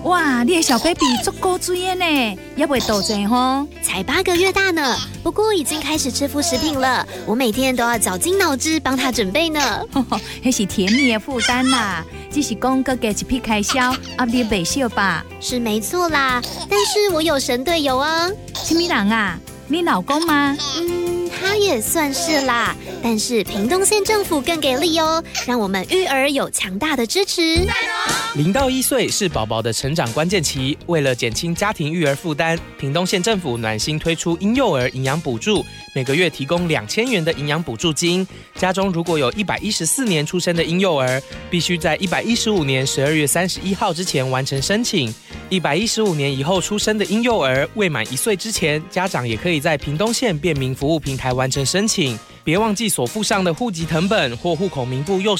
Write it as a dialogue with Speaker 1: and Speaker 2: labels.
Speaker 1: 哇，你的小 baby 足够水的呢，也袂肚济吼。
Speaker 2: 才8个月大呢，不过已经开始吃副食品了。我每天都要绞尽脑汁帮他准备呢。
Speaker 1: 那是甜蜜的负担啦，只是讲各加一笔开销，压力袂小吧？
Speaker 2: 是没错啦，但是我有神队友啊。
Speaker 1: 什么人啊？你老公吗？
Speaker 2: 他也算是啦，但是屏东县政府更给力哦，让我们育儿有强大的支持。
Speaker 3: 0到1岁是宝宝的成长关键期，为了减轻家庭育儿负担，屏东县政府暖心推出婴幼儿营养补助，每个月提供2000元的营养补助金。家中如果有114年出生的婴幼儿，必须在115年12月31号之前完成申请。115年以后出生的婴幼儿，未满1岁之前，家长也可以在屏东县便民服务平台完成申请。别忘记所附上的户籍誊本或户口名簿右